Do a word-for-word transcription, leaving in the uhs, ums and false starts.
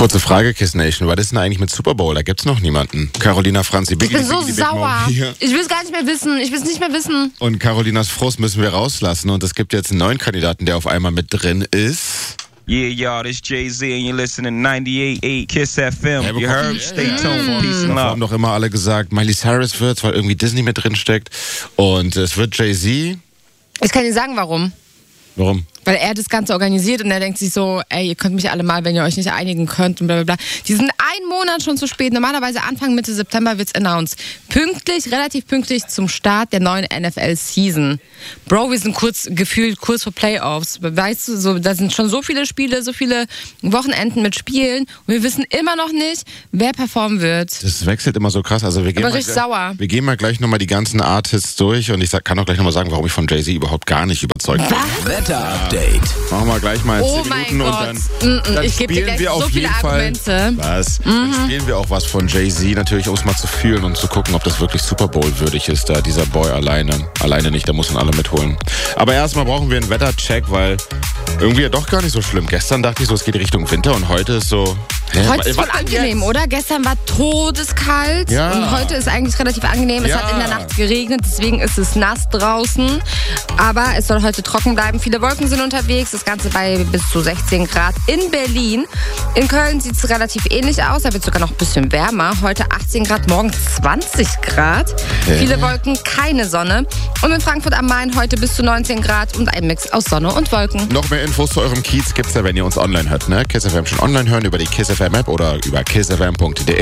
Kurze Frage, Kiss Nation. Was ist denn eigentlich mit Super Bowl? Da gibt's noch niemanden. Carolina, Franzi, Biggie, Ich bin so Biggie, Big sauer. Mom hier. Ich will es gar nicht mehr wissen. Ich will es nicht mehr wissen. Und Carolinas Frust müssen wir rauslassen. Und es gibt jetzt einen neuen Kandidaten, der auf einmal mit drin ist. Yeah, y'all, this Jay-Z and you're listening ninety-eight point eight Kiss F M. Ja, You heard? Stay ja, tuned. ja. Peace and Davor love. haben doch immer alle gesagt, Miley Cyrus wird's, weil irgendwie Disney mit drin steckt. Und es wird Jay-Z. Ich kann dir sagen, warum. Warum? Weil er das Ganze organisiert und er denkt sich so, ey, ihr könnt mich alle mal, wenn ihr euch nicht einigen könnt und bla bla bla. Die sind einen Monat schon zu spät. Normalerweise Anfang, Mitte September wird's announced. Pünktlich, relativ pünktlich zum Start der neuen N F L-Season. Bro, wir sind kurz, gefühlt kurz vor Playoffs. Weißt du, so, da sind schon so viele Spiele, so viele Wochenenden mit Spielen und wir wissen immer noch nicht, wer performen wird. Das wechselt immer so krass. Also wir gehen Aber mal, richtig sauer. Wir gehen mal gleich nochmal die ganzen Artists durch und ich sag, kann auch gleich nochmal sagen, warum ich von Jay-Z überhaupt gar nicht überzeugt bin. Wetter-Update. Machen wir gleich mal Oh zehn mein Minuten Gott. und dann, Mm, mm, dann ich geb dir spielen gleich wir so auf viele jeden Fall. Argumente. Was? Dann spielen wir auch was von Jay-Z, natürlich, um es mal zu fühlen und zu gucken, ob das wirklich Super Bowl würdig ist, da dieser Boy alleine. Alleine nicht, da muss man alle mitholen. Aber erstmal brauchen wir einen Wettercheck, weil irgendwie ja doch gar nicht so schlimm. Gestern dachte ich so, es geht Richtung Winter und heute ist so... Hä, Heute ist was voll denn angenehm, jetzt? oder? Gestern war todeskalt Ja. und heute ist eigentlich relativ angenehm. Es Ja. hat in der Nacht geregnet, deswegen ist es nass draußen. Aber es soll heute trocken bleiben. Viele Wolken sind unterwegs, das Ganze bei bis zu sechzehn Grad in Berlin. In Köln sieht es relativ ähnlich aus, da wird es sogar noch ein bisschen wärmer. Heute achtzehn Grad, morgen zwanzig Grad. Hä? Viele Wolken, keine Sonne. Und in Frankfurt am Main heute bis zu neunzehn Grad und ein Mix aus Sonne und Wolken. Noch mehr Infos zu eurem Kiez gibt's ja, wenn ihr uns online hört, ne? Kiss F M schon online hören über die Kiss F M App oder über kiss f m punkt d e.